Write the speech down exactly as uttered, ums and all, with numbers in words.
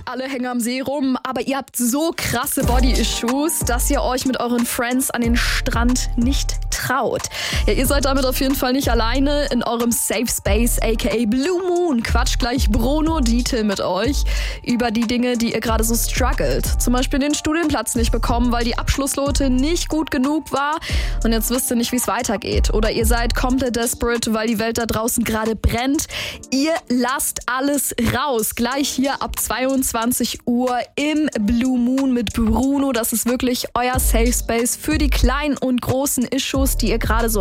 alle hängen am See rum, aber ihr habt so krasse Body-Issues, dass ihr euch mit euren Friends an den Strand nicht traut. Ja, ihr seid damit auf jeden Fall nicht alleine in eurem Safe Space, aka Blue Moon. Quatscht gleich Bruno Dietl mit euch über die Dinge, die ihr gerade so struggelt. Zum Beispiel den Studienplatz nicht bekommen, weil die Abschlussnote nicht gut genug war und jetzt wisst ihr nicht, wie es weitergeht. Oder ihr seid komplett desperate, weil die Welt da draußen gerade brennt. Ihr lasst alles raus. Gleich hier ab zweiundzwanzig Uhr im Blue Moon mit Bruno. Das ist wirklich euer Safe Space für die kleinen und großen Issues, die ihr gerade so